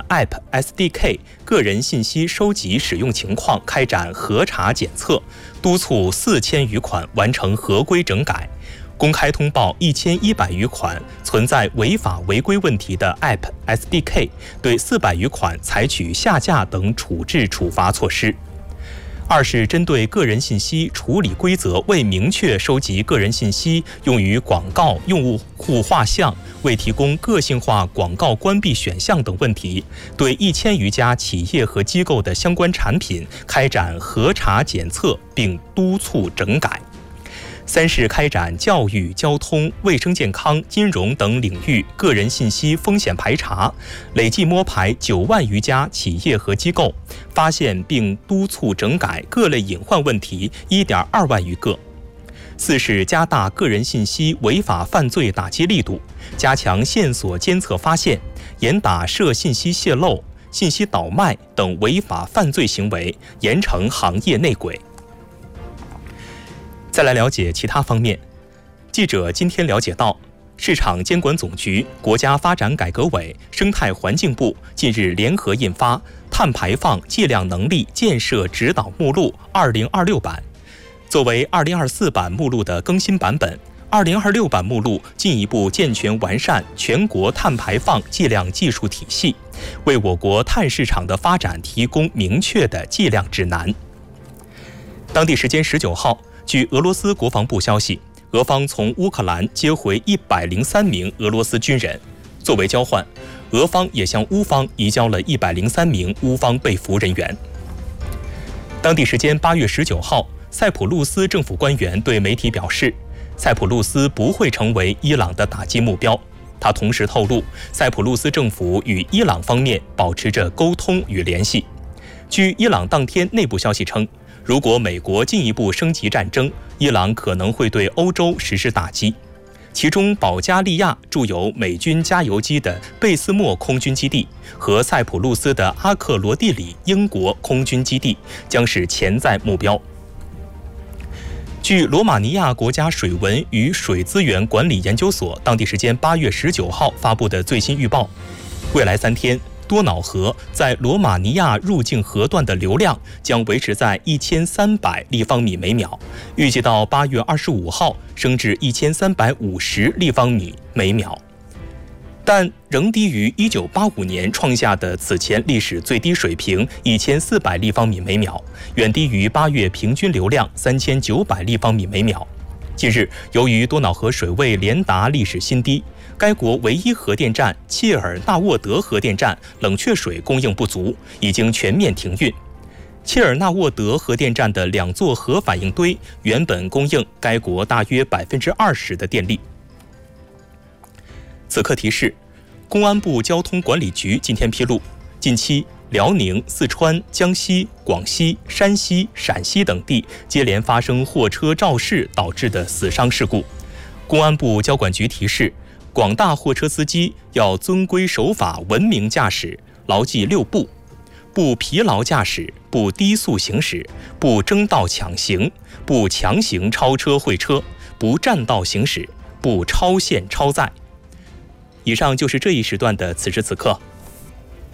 App SDK 个人信息收集使用情况开展核查检测，督促4000余款完成合规整改，公开通报1100余款存在违法违规问题的 App SDK， 对400余款采取下架等处置处罚措施。二是针对个人信息处理规则未明确收集个人信息用于广告用户画像、未提供个性化广告关闭选项等问题，对1000余家企业和机构的相关产品开展核查检测，并督促整改。三是开展教育、交通、卫生健康、金融等领域个人信息风险排查，累计摸排9万余家企业和机构，发现并督促整改各类隐患问题1.2万余个。四是加大个人信息违法犯罪打击力度，加强线索监测发现，严打涉信息泄露、信息倒卖等违法犯罪行为，严惩行业内鬼。再来了解其他方面。记者今天了解到，市场监管总局、国家发展改革委、生态环境部近日联合印发《碳排放计量能力建设指导目录2026版》，作为2024版目录的更新版本，2026版目录进一步健全完善全国碳排放计量技术体系，为我国碳市场的发展提供明确的计量指南。当地时间19号，据俄罗斯国防部消息，俄方从乌克兰接回103名俄罗斯军人，作为交换，俄方也向乌方移交了103名乌方被俘人员。当地时间8月19号，塞浦路斯政府官员对媒体表示，塞浦路斯不会成为伊朗的打击目标。他同时透露，塞浦路斯政府与伊朗方面保持着沟通与联系。据伊朗当天内部消息称，如果美国进一步升级战争，伊朗可能会对欧洲实施打击。其中，保加利亚驻有美军加油机的贝斯莫空军基地和塞浦路斯的阿克罗蒂里英国空军基地将是潜在目标。据罗马尼亚国家水文与水资源管理研究所当地时间8月19号发布的最新预报，未来3天，多瑙河在罗马尼亚入境河段的流量将维持在1300立方米每秒，预计到8月25号升至1350立方米每秒，但仍低于1985年创下的此前历史最低水平1400立方米每秒，远低于8月平均流量3900立方米每秒。近日，由于多瑙河水位连达历史新低，该国唯一核电站切尔纳沃德核电站冷却水供应不足，已经全面停运。切尔纳沃德核电站的2座核反应堆原本供应该国大约20%的电力。此刻提示，公安部交通管理局今天披露，近期辽宁、四川、江西、广西、山西、陕西等地接连发生货车肇事导致的死伤事故。公安部交管局提示，广大货车司机要遵规守法、文明驾驶，牢记6不：不疲劳驾驶，不低速行驶，不争道抢行，不强行超车会车，不占道行驶，不超限超载。以上就是这一时段的此时此刻，